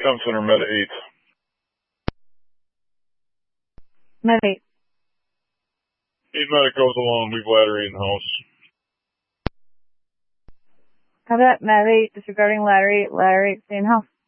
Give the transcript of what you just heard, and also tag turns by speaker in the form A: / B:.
A: Com Center, Med 8.
B: Med 8.
A: 8 Medic goes along, leave ladder 8 in the house.
B: Copy that, Med 8, disregarding ladder 8, stay in house.